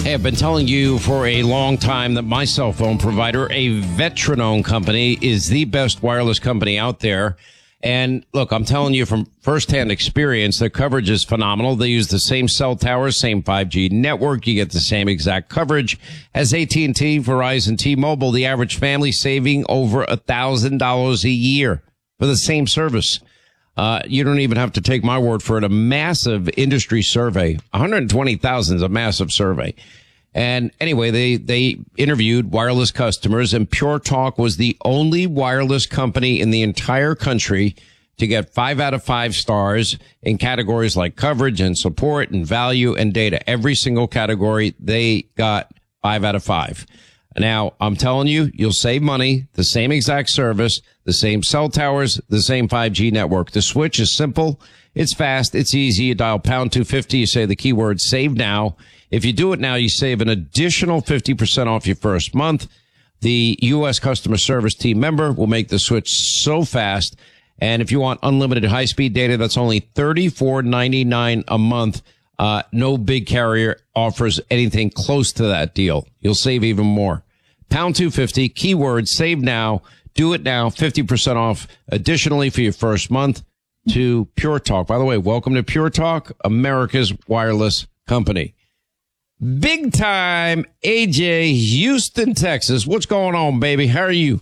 Hey, I've been telling you for a long time that my cell phone provider, a veteran-owned company, is the best wireless company out there. And look, I'm telling you from firsthand experience, their coverage is phenomenal. They use the same cell towers, same 5G network. You get the same exact coverage as AT&T, Verizon, T-Mobile. The average family saving over $1,000 a year for the same service. You don't even have to take my word for it. A massive industry survey, 120,000 is a massive survey. And anyway, they interviewed wireless customers, and Pure Talk was the only wireless company in the entire country to get 5 out of 5 stars in categories like coverage and support and value and data. Every single category, they got 5 out of 5. Now, I'm telling you, you'll save money, the same exact service, the same cell towers, the same 5G network. The switch is simple. It's fast. It's easy. You dial pound 250. You say the keyword save now. If you do it now, you save an additional 50% off your first month. The U.S. customer service team member will make the switch so fast. And if you want unlimited high-speed data, that's only $34.99 a month. No big carrier offers anything close to that deal. You'll save even more. Pound 250, keyword save now. Do it now, 50% off additionally for your first month to Pure Talk. By the way, welcome to Pure Talk, America's wireless company. Big time AJ, Houston, Texas. What's going on, baby? How are you?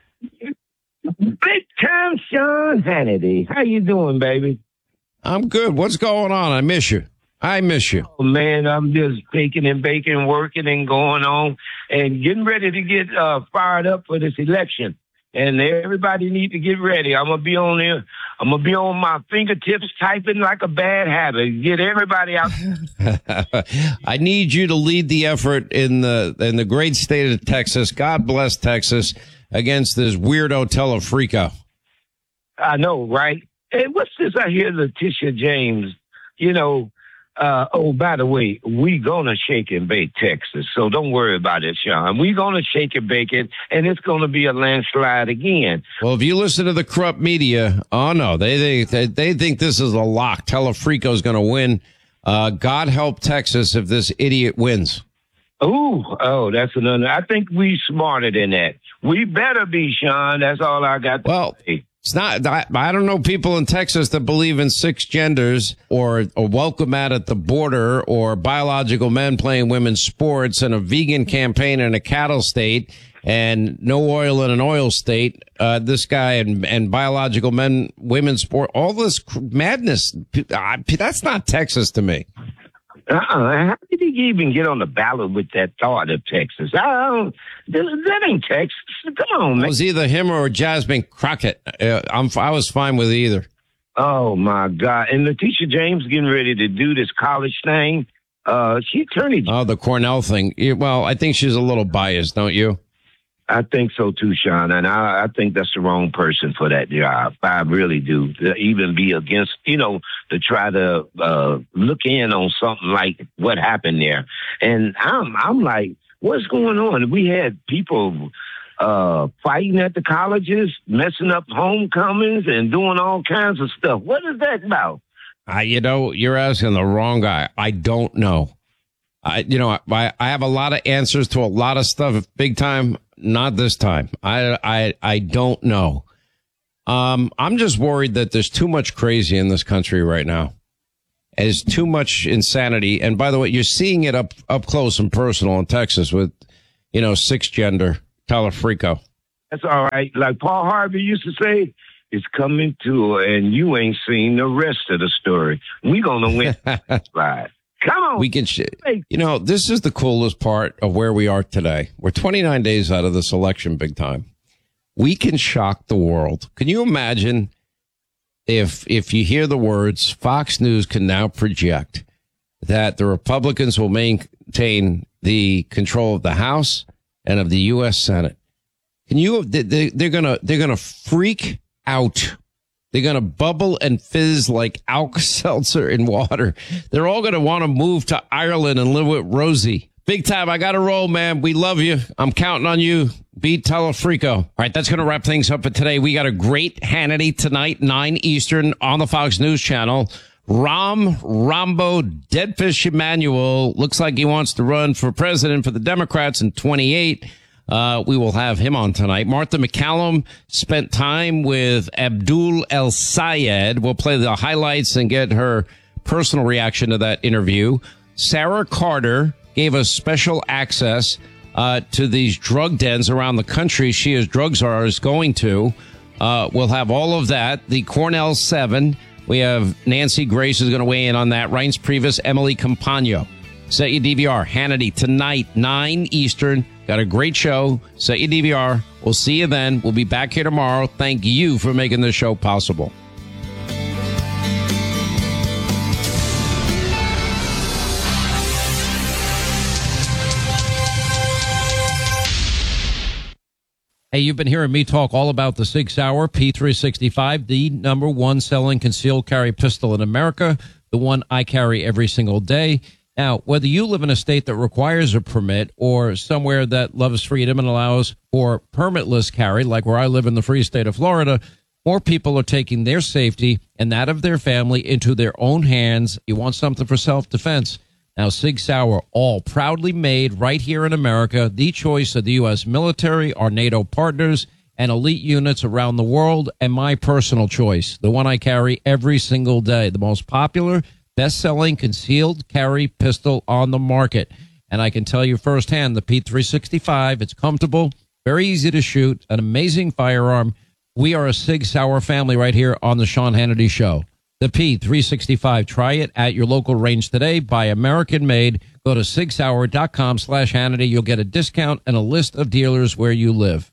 Big time Sean Hannity. How you doing, baby? I'm good. What's going on? I miss you. Oh, man, I'm just baking and baking, working and going on and getting ready to get fired up for this election. And everybody need to get ready. I'm going to be on there. I'm going to be on my fingertips typing like a bad habit. Get everybody out. I need you to lead the effort in the great state of Texas. God bless Texas against this weirdo Telefrico. I know, right? Hey, what's this I hear Letitia James, oh, by the way, we gonna shake and bake Texas, so don't worry about it, Sean. We gonna shake and bake it, and it's gonna be a landslide again. Well, if you listen to the corrupt media, oh no, they think this is a lock. Telefrico's gonna win. God help Texas if this idiot wins. Oh, that's another. I think we smarter than that. We better be, Sean. That's all I got to say. It's not, I don't know people in Texas that believe in 6 genders or welcome at the border or biological men playing women's sports and a vegan campaign in a cattle state and no oil in an oil state. This guy and biological men, women's sport, all this madness. That's not Texas to me. How did he even get on the ballot with that thought of Texas? That ain't Texas. Come on, man. It was either him or Jasmine Crockett. I was fine with either. Oh, my God. And Letitia James getting ready to do this college thing. She turned. Oh, the Cornell thing. Well, I think she's a little biased, don't you? I think so too, Sean, and I think that's the wrong person for that job. I really do. To even be against, to try to look in on something like what happened there. And I'm like, what's going on? We had people fighting at the colleges, messing up homecomings, and doing all kinds of stuff. What is that about? You're asking the wrong guy. I don't know. I have a lot of answers to a lot of stuff. Big time. Not this time. I don't know. I'm just worried that there's too much crazy in this country right now. There's too much insanity. And by the way, you're seeing it up close and personal in Texas with, 6 gender Telefrico. That's all right. Like Paul Harvey used to say, it's coming to, and you ain't seen the rest of the story. We gonna win. Right. Come on. We can, this is the coolest part of where we are today. We're 29 days out of this election, big time. We can shock the world. Can you imagine if you hear the words, Fox News can now project that the Republicans will maintain the control of the House and of the U.S. Senate? They're gonna freak out. They're going to bubble and fizz like Alka-Seltzer in water. They're all going to want to move to Ireland and live with Rosie. Big time. I got to roll, man. We love you. I'm counting on you. Beat Telefrico. All right, that's going to wrap things up for today. We got a great Hannity tonight, 9 Eastern on the Fox News Channel. Rambo Deadfish Emanuel looks like he wants to run for president for the Democrats in 28. We will have him on tonight. Martha McCallum spent time with Abdul El Sayed. We'll play the highlights and get her personal reaction to that interview. Sarah Carter gave us special access to these drug dens around the country she as drug czar is going to. We'll have all of that. The Cornell 7. We have Nancy Grace is going to weigh in on that. Reince Priebus, Emily Campagno. Set your DVR. Hannity tonight, 9 Eastern. Got a great show. Set your DVR. We'll see you then. We'll be back here tomorrow. Thank you for making this show possible. Hey, you've been hearing me talk all about the Sig Sauer P365, the number one selling concealed carry pistol in America, the one I carry every single day. Now, whether you live in a state that requires a permit or somewhere that loves freedom and allows for permitless carry, like where I live in the free state of Florida, more people are taking their safety and that of their family into their own hands. You want something for self-defense. Now, Sig Sauer, all proudly made right here in America, the choice of the U.S. military, our NATO partners, and elite units around the world, and my personal choice, the one I carry every single day, the most popular, best-selling concealed carry pistol on the market. And I can tell you firsthand, the P365, it's comfortable, very easy to shoot, an amazing firearm. We are a Sig Sauer family right here on the Sean Hannity Show. The P365. Try it at your local range today. Buy American made. Go to sigsauer.com/Hannity. You'll get a discount and a list of dealers where you live.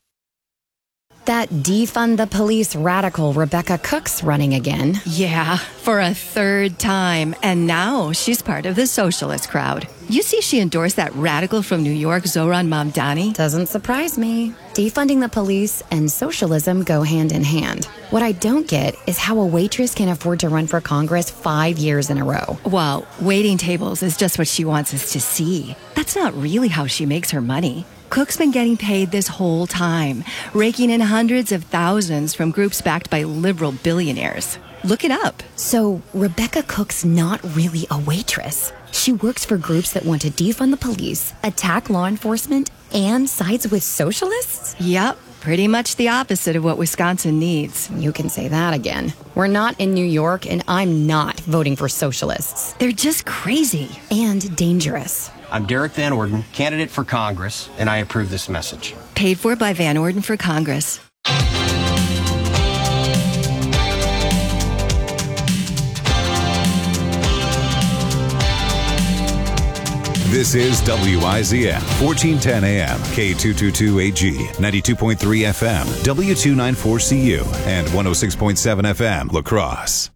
That defund the police radical Rebecca Cook's running again. Yeah, for a third time. And now she's part of the socialist crowd. You see she endorsed that radical from New York, Zoran Mamdani? Doesn't surprise me. Defunding the police and socialism go hand in hand. What I don't get is how a waitress can afford to run for Congress 5 years in a row. Well, waiting tables is just what she wants us to see. That's not really how she makes her money. Cook's been getting paid this whole time, raking in hundreds of thousands from groups backed by liberal billionaires. Look it up. So Rebecca Cook's not really a waitress. She works for groups that want to defund the police, attack law enforcement, and sides with socialists? Yep, pretty much the opposite of what Wisconsin needs. You can say that again. We're not in New York, and I'm not voting for socialists. They're just crazy. And dangerous. I'm Derek Van Orden, candidate for Congress, and I approve this message. Paid for by Van Orden for Congress. This is WIZM, 1410 AM, K222AG, 92.3 FM, W294CU, and 106.7 FM, La Crosse.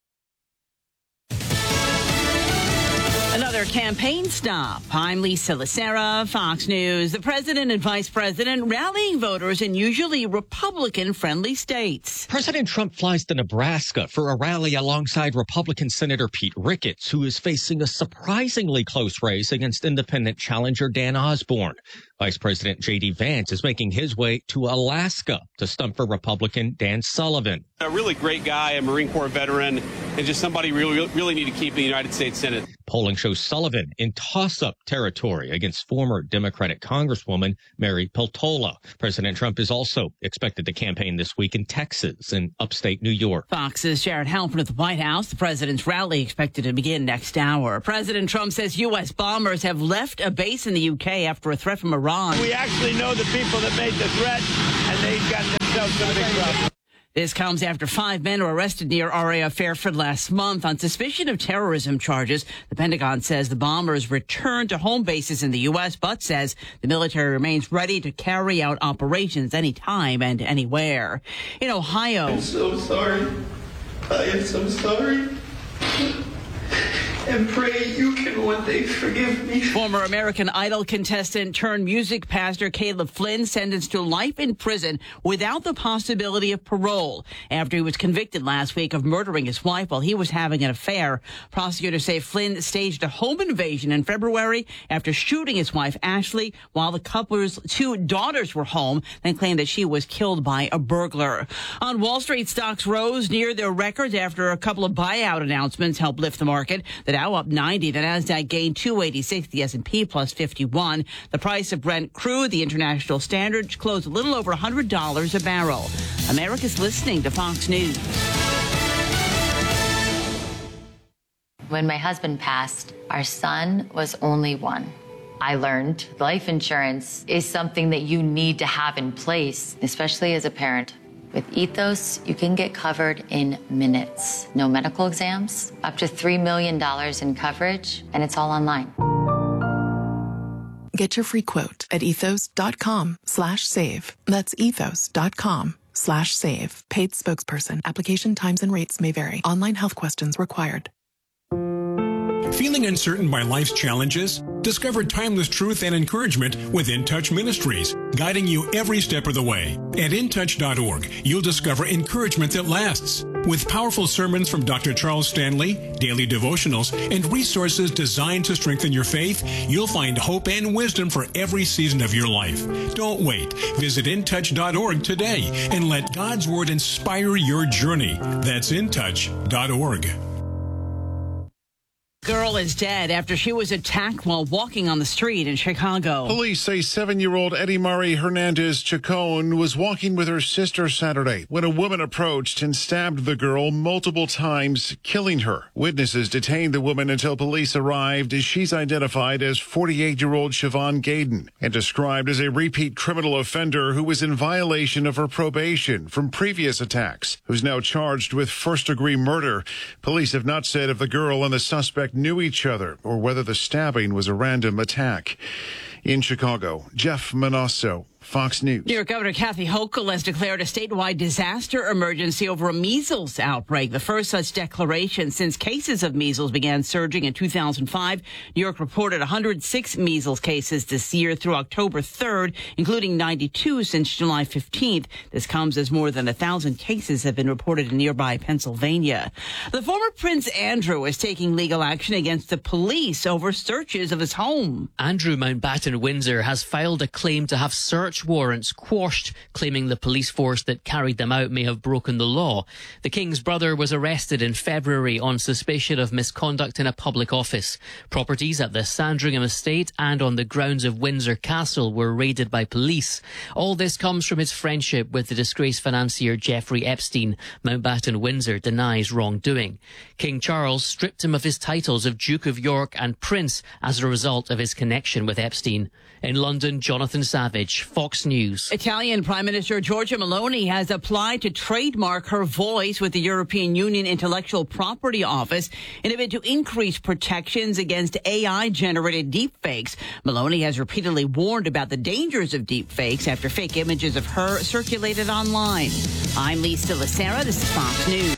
Another campaign stop. I'm Lisa Lacera, Fox News. The president and vice president rallying voters in usually Republican-friendly states. President Trump flies to Nebraska for a rally alongside Republican Senator Pete Ricketts, who is facing a surprisingly close race against independent challenger Dan Osborne. Vice President J.D. Vance is making his way to Alaska to stump for Republican Dan Sullivan. A really great guy, a Marine Corps veteran, and just somebody really need to keep in the United States Senate. Polling shows Sullivan in toss-up territory against former Democratic Congresswoman Mary Peltola. President Trump is also expected to campaign this week in Texas and upstate New York. Fox's Jared Halpern at the White House. The president's rally expected to begin next hour. President Trump says U.S. bombers have left a base in the U.K. after a threat from Iran. We actually know the people that made the threat, and they got themselves in a big trouble. This comes after 5 men were arrested near RAF Fairfield last month on suspicion of terrorism charges. The Pentagon says the bombers returned to home bases in the U.S., but says the military remains ready to carry out operations anytime and anywhere. In Ohio... I'm so sorry. I am so sorry. and pray you can one day forgive me. Former American Idol contestant turned music pastor Caleb Flynn sentenced to life in prison without the possibility of parole after he was convicted last week of murdering his wife while he was having an affair. Prosecutors say Flynn staged a home invasion in February after shooting his wife Ashley while the couple's 2 daughters were home, then claimed that she was killed by a burglar. On Wall Street, stocks rose near their records after a couple of buyout announcements helped lift the market. The Dow up 90, the Nasdaq gained 286, the S&P plus 51. The price of Brent crude, the international standard, closed a little over $100 a barrel. America's listening to Fox News. When my husband passed, our son was only 1. I learned life insurance is something that you need to have in place, especially as a parent. With Ethos, you can get covered in minutes. No medical exams, up to $3 million in coverage, and it's all online. Get your free quote at ethos.com/save. That's ethos.com/save. Paid spokesperson. Application times and rates may vary. Online health questions required. Feeling uncertain by life's challenges? Discover timeless truth and encouragement with In Touch Ministries, guiding you every step of the way. At intouch.org, you'll discover encouragement that lasts. With powerful sermons from Dr. Charles Stanley, daily devotionals, and resources designed to strengthen your faith, you'll find hope and wisdom for every season of your life. Don't wait. Visit intouch.org today and let God's Word inspire your journey. That's intouch.org. Girl is dead after she was attacked while walking on the street in Chicago. Police say 7-year-old Eddie Marie Hernandez Chacon was walking with her sister Saturday when a woman approached and stabbed the girl multiple times, killing her. Witnesses detained the woman until police arrived, as she's identified as 48-year-old Siobhan Gaden and described as a repeat criminal offender who was in violation of her probation from previous attacks, who's now charged with first-degree murder. Police have not said if the girl and the suspect knew each other or whether the stabbing was a random attack. In Chicago, Jeff Manasso, Fox News. New York Governor Kathy Hochul has declared a statewide disaster emergency over a measles outbreak, the first such declaration since cases of measles began surging in 2005. New York reported 106 measles cases this year through October 3rd, including 92 since July 15th. This comes as more than 1,000 cases have been reported in nearby Pennsylvania. The former Prince Andrew is taking legal action against the police over searches of his home. Andrew Mountbatten Windsor has filed a claim to have search warrants quashed, claiming the police force that carried them out may have broken the law. The King's brother was arrested in February on suspicion of misconduct in a public office. Properties at the Sandringham estate and on the grounds of Windsor Castle were raided by police. All this comes from his friendship with the disgraced financier Jeffrey Epstein. Mountbatten Windsor denies wrongdoing. King Charles stripped him of his titles of Duke of York and Prince as a result of his connection with Epstein. In London, Jonathan Savage, Fox News. Italian Prime Minister Giorgia Meloni has applied to trademark her voice with the European Union Intellectual Property Office in a bid to increase protections against AI-generated deepfakes. Meloni has repeatedly warned about the dangers of deepfakes after fake images of her circulated online. I'm Lisa Lacera. This is Fox News.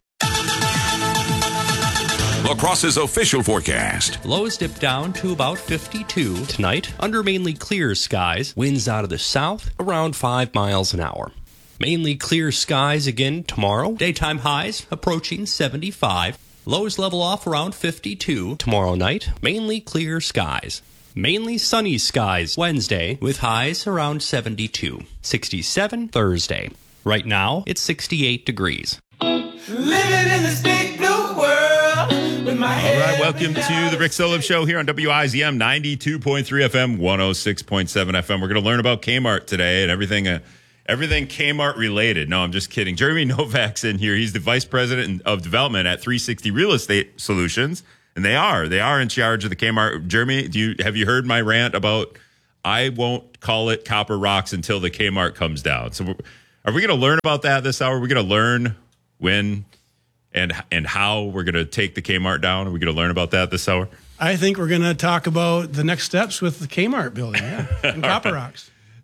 La Crosse's official forecast. Lows dip down to about 52 tonight under mainly clear skies. Winds out of the south around 5 miles an hour. Mainly clear skies again tomorrow. Daytime highs approaching 75. Lows level off around 52 tomorrow night. Mainly clear skies. Mainly sunny skies Wednesday with highs around 72. 67 Thursday. Right now it's 68 degrees. Living in this big blue world. All right, welcome to the Rick Sullivan Show here on WIZM 92.3 FM, 106.7 FM. We're going to learn about Kmart today and everything Kmart related. No, I'm just kidding. Jeremy Novak's in here. He's the Vice President of Development at 360 Real Estate Solutions, and they are in charge of the Kmart. Jeremy, have you heard my rant about I won't call it Copper Rocks until the Kmart comes down? So are we going to learn about that this hour? Are we going to learn when and how we're going to take the Kmart down? Are we going to learn about that this hour? I think we're going to talk about the next steps with the Kmart building, and Copper Rocks.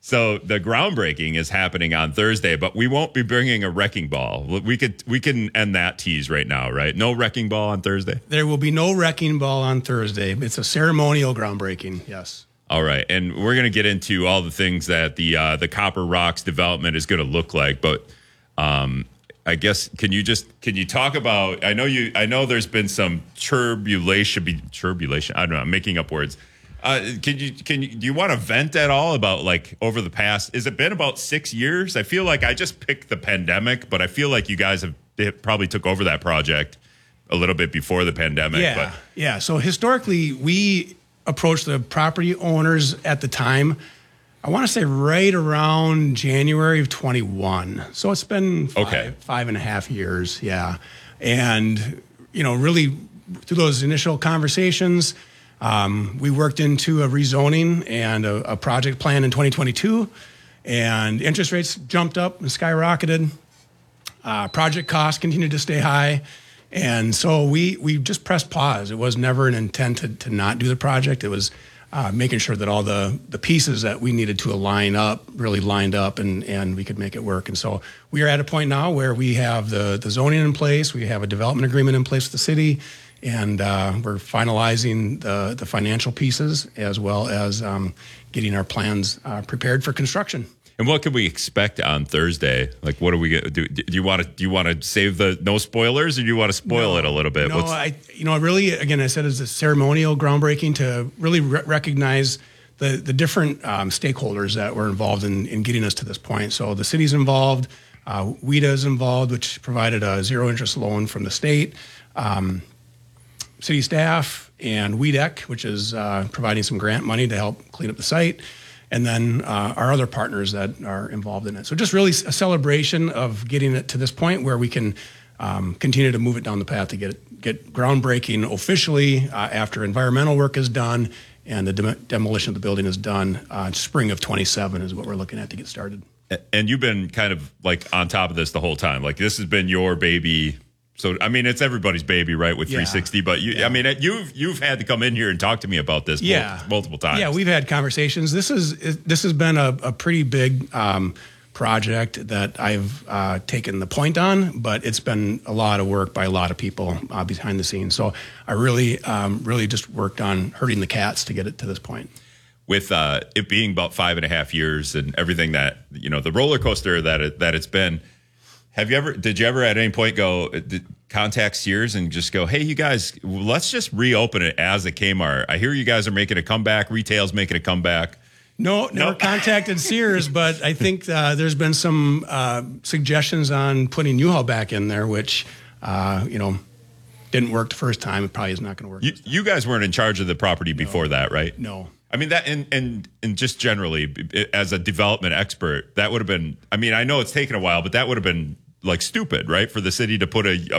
So the groundbreaking is happening on Thursday, but we won't be bringing a wrecking ball. We can end that tease right now, right? No wrecking ball on Thursday? There will be no wrecking ball on Thursday. It's a ceremonial groundbreaking, yes. All right, and we're going to get into all the things that the Copper Rocks development is going to look like, but I guess can you talk about? I know there's been some turbulation. I don't know. I'm making up words. Do you want to vent at all about like over the past? Has it been about 6 years? I feel like I just picked the pandemic, but I feel like you guys probably took over that project a little bit before the pandemic. Yeah. So historically, we approached the property owners at the time, I want to say right around January of 21. So it's been 5.5 years. Yeah. And, really through those initial conversations, we worked into a rezoning and a project plan in 2022, and interest rates jumped up and skyrocketed. Project costs continued to stay high. And so we just pressed pause. It was never an intent to not do the project. It was making sure that all the pieces that we needed to line up really lined up and we could make it work. And so we are at a point now where we have the zoning in place. We have a development agreement in place with the city. And we're finalizing the financial pieces as well as getting our plans prepared for construction. And what can we expect on Thursday? Like, what do we get? Do you want to save the no spoilers, or do you want to spoil it a little bit? No, really, again, I said it's a ceremonial groundbreaking to really recognize the different stakeholders that were involved in getting us to this point. So the city's involved, WIDA is involved, which provided a zero interest loan from the state. City staff and WEDEC, which is providing some grant money to help clean up the site, and then our other partners that are involved in it. So just really a celebration of getting it to this point where we can continue to move it down the path to get groundbreaking officially after environmental work is done and the demolition of the building is done. Spring of 27 is what we're looking at to get started. And you've been kind of like on top of this the whole time. Like this has been your baby. So, I mean, it's everybody's baby, right, with 360. But, you've had to come in here and talk to me about this multiple times. Yeah, we've had conversations. This has been a pretty big project that I've taken the point on, but it's been a lot of work by a lot of people behind the scenes. So I really just worked on herding the cats to get it to this point. With it being about 5.5 years and everything that, the roller coaster that it's been, did you ever at any point contact Sears and just go, hey, you guys, let's just reopen it as a Kmart? I hear you guys are making a comeback. Retail's making a comeback. No, never contacted Sears, but I think there's been some suggestions on putting U-Haul back in there, which, didn't work the first time. It probably is not going to work. You guys weren't in charge of the property before that, right? No. I mean, that and just generally, as a development expert, that would have been, I mean, I know it's taken a while, but that would have been like stupid, right? For the city to put a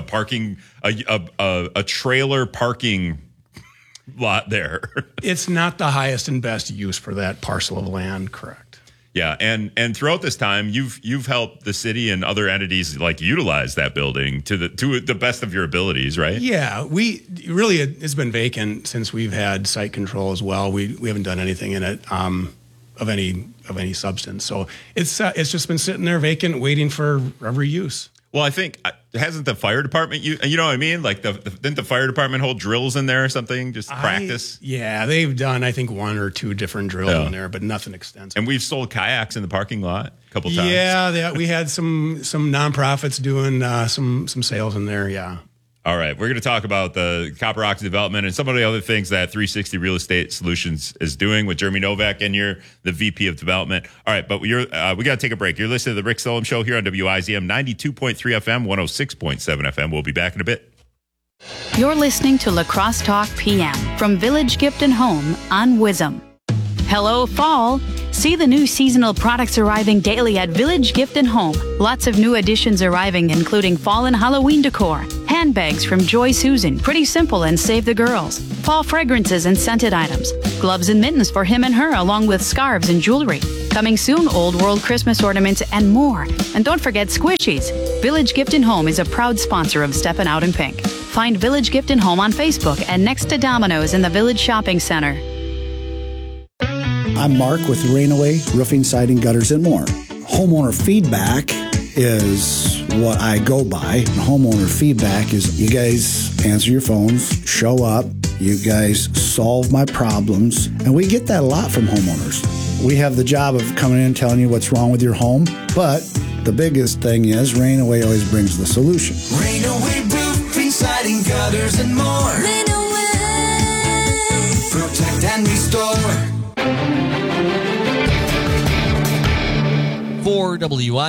trailer parking lot there. It's not the highest and best use for that parcel of land, correct? Yeah, and throughout this time, you've helped the city and other entities like utilize that building to the best of your abilities, right? Yeah, it's been vacant since we've had site control as well. We haven't done anything in it of any substance. So it's just been sitting there vacant, waiting for every use. Well, I think hasn't the fire department you know what I mean? Like didn't the fire department hold drills in there or something? Just practice? Yeah, they've done I think 1 or 2 different drills in there, but nothing extensive. And we've sold kayaks in the parking lot a couple times. Yeah, we had some nonprofits doing some sales in there. Yeah. All right, we're going to talk about the Copper Rocks development and some of the other things that 360 Real Estate Solutions is doing with Jeremy Novak, and you're the VP of Development. All right, but we got to take a break. You're listening to the Rick Solom Show here on WIZM 92.3 FM, 106.7 FM. We'll be back in a bit. You're listening to La Crosse Talk PM from Village Gift and Home on WIZM. Hello, fall. See the new seasonal products arriving daily at Village Gift and Home. Lots of new additions arriving, including fall and Halloween decor, handbags from Joy Susan, pretty simple and save the girls, fall fragrances and scented items, gloves and mittens for him and her, along with scarves and jewelry. Coming soon, Old World Christmas ornaments and more. And don't forget squishies. Village Gift and Home is a proud sponsor of Steppin' Out in Pink. Find Village Gift and Home on Facebook and next to Domino's in the Village Shopping Center. I'm Mark with Rainaway Roofing, Siding, Gutters, and more. Homeowner feedback is what I go by. Homeowner feedback is you guys answer your phones, show up, you guys solve my problems, and we get that a lot from homeowners. We have the job of coming in and telling you what's wrong with your home, but the biggest thing is Rainaway always brings the solution. Rainaway Roofing, Siding, Gutters, and more. Rainaway. Protect and restore. For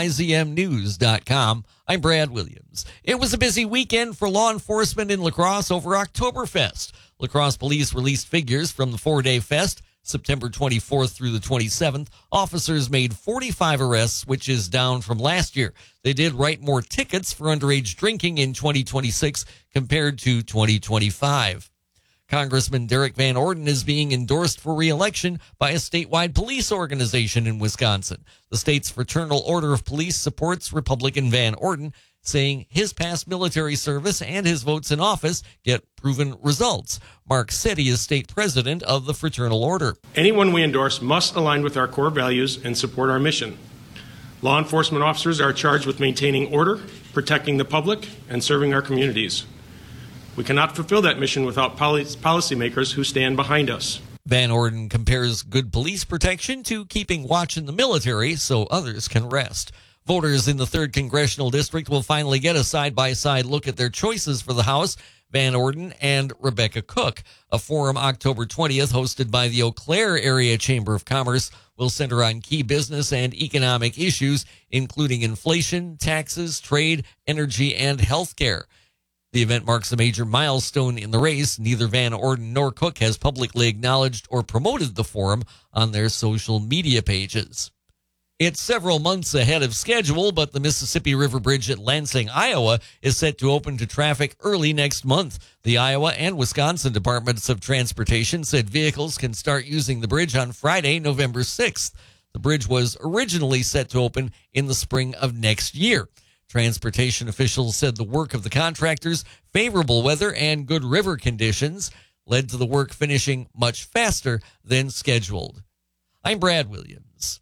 WIZMnews.com, I'm Brad Williams. It was a busy weekend for law enforcement in La Crosse over Oktoberfest. La Crosse police released figures from the 4-day fest, September 24th through the 27th. Officers made 45 arrests, which is down from last year. They did write more tickets for underage drinking in 2026 compared to 2025. Congressman Derek Van Orden is being endorsed for re-election by a statewide police organization in Wisconsin. The state's Fraternal Order of Police supports Republican Van Orden, saying his past military service and his votes in office get proven results. Mark Setti is state president of the Fraternal Order. Anyone we endorse must align with our core values and support our mission. Law enforcement officers are charged with maintaining order, protecting the public, and serving our communities. We cannot fulfill that mission without policymakers who stand behind us. Van Orden compares good police protection to keeping watch in the military so others can rest. Voters in the 3rd Congressional District will finally get a side-by-side look at their choices for the House, Van Orden and Rebecca Cook. A forum October 20th hosted by the Eau Claire Area Chamber of Commerce will center on key business and economic issues, including inflation, taxes, trade, energy, and health care. The event marks a major milestone in the race. Neither Van Orden nor Cook has publicly acknowledged or promoted the forum on their social media pages. It's several months ahead of schedule, but the Mississippi River Bridge at Lansing, Iowa is set to open to traffic early next month. The Iowa and Wisconsin Departments of Transportation said vehicles can start using the bridge on Friday, November 6th. The bridge was originally set to open in the spring of next year. Transportation officials said the work of the contractors, favorable weather, and good river conditions led to the work finishing much faster than scheduled. I'm Brad Williams.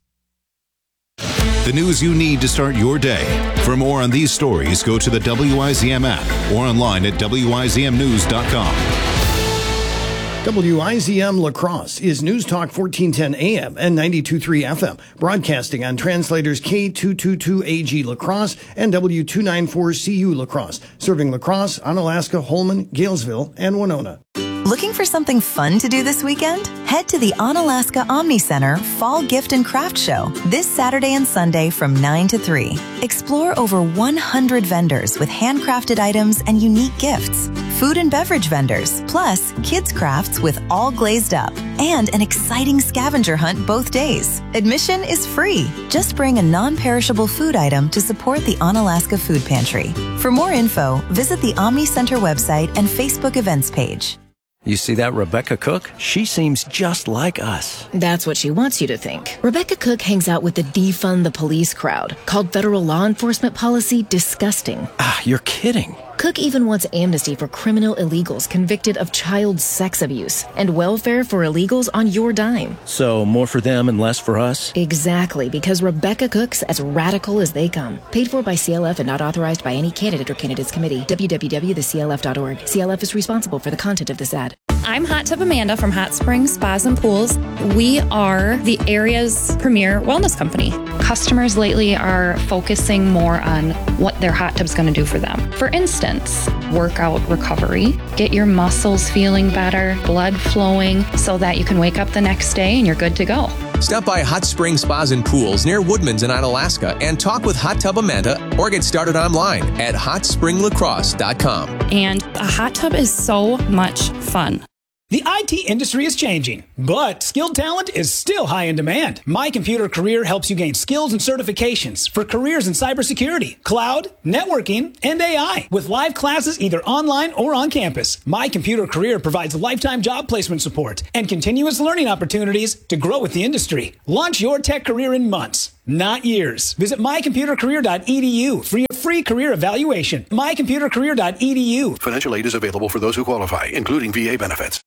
The news you need to start your day. For more on these stories, go to the WIZM app or online at WIZMnews.com. WIZM La Crosse is News Talk 1410 AM and 92.3 FM, broadcasting on translators K222AG La Crosse and W294CU La Crosse, serving La Crosse, Onalaska, Holman, Galesville, and Winona. Looking for something fun to do this weekend? Head to the Onalaska Omni Center Fall Gift and Craft Show this Saturday and Sunday from 9 to 3. Explore over 100 vendors with handcrafted items and unique gifts. Food and beverage vendors, plus kids crafts with all glazed up, and an exciting scavenger hunt both days. Admission is free. Just bring a non-perishable food item to support the Onalaska Food Pantry. For more info, visit the Omni Center website and Facebook events page. You see that Rebecca Cook? She seems just like us. That's what she wants you to think. Rebecca Cook hangs out with the defund the police crowd, called federal law enforcement policy disgusting. Ah, you're kidding. Cook even wants amnesty for criminal illegals convicted of child sex abuse and welfare for illegals on your dime. So more for them and less for us? Exactly, because Rebecca Cook's as radical as they come. Paid for by CLF and not authorized by any candidate or candidates committee. www.theclf.org. CLF is responsible for the content of this ad. I'm Hot Tub Amanda from Hot Springs Spas and Pools. We are the area's premier wellness company. Customers lately are focusing more on what their hot tub's going to do for them. For instance, workout recovery, get your muscles feeling better, blood flowing, so that you can wake up the next day and you're good to go. Stop by Hot Springs Spas and Pools near Woodman's in Onalaska and talk with Hot Tub Amanda or get started online at hotspringlacrosse.com. And a hot tub is so much fun. The IT industry is changing, but skilled talent is still high in demand. My Computer Career helps you gain skills and certifications for careers in cybersecurity, cloud, networking, and AI with live classes either online or on campus. My Computer Career provides lifetime job placement support and continuous learning opportunities to grow with the industry. Launch your tech career in months, not years. Visit mycomputercareer.edu for your free career evaluation. mycomputercareer.edu. Financial aid is available for those who qualify, including VA benefits.